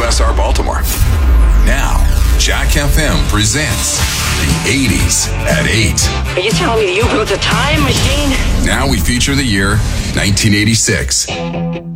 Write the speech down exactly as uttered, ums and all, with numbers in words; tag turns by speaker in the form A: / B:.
A: S R Baltimore. Now, Jack F M presents the eighties at eight.
B: Are you telling me that you built a time machine?
A: Now we feature the year nineteen eighty-six.